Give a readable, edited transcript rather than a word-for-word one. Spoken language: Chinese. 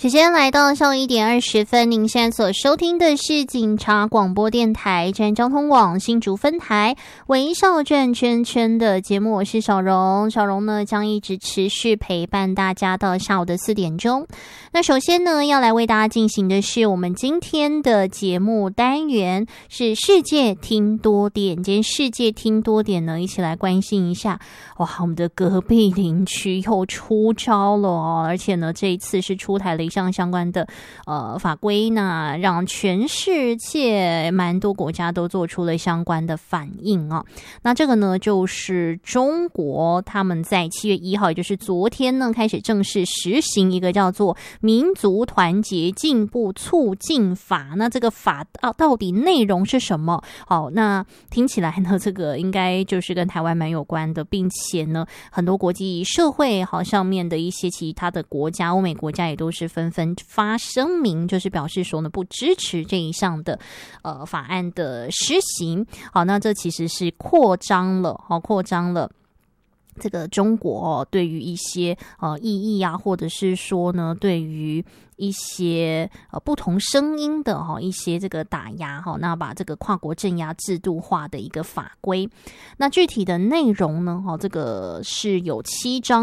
时间来到上午1:20，您现在所收听的是警察广播电台中央交通网新竹分台微笑转圈圈的节目，我是小荣。小荣呢将一直持续陪伴大家到下午的4点钟。那首先呢要来为大家进行的是我们今天的节目单元，是世界听多点。今天世界听多点呢，一起来关心一下，哇，我们的隔壁邻居又出招了哦，而且呢这一次是出台了一项相关的法规呢，让全世界蛮多国家都做出了相关的反应哦。那这个呢就是中国他们在7月1号，也就是昨天呢开始正式实行一个叫做民族团结进步促进法。那这个法到底内容是什么？好，那听起来呢这个应该就是跟台湾蛮有关的，并且呢很多国际社会好上面的一些其他的国家，欧美国家也都是纷纷发声明，就是表示说呢不支持这一项的法案的施行。好，那这其实是扩张了这个中国对于一些异议啊，或者是说呢对于一些不同声音的一些这个打压那把这个跨国镇压制度化的一个法规。那具体的内容呢这个是有7章